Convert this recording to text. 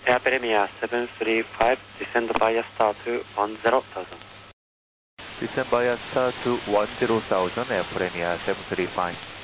Air Premier 735, descend via star to 10,000. Descend via star to 10,000, Air Premier 735.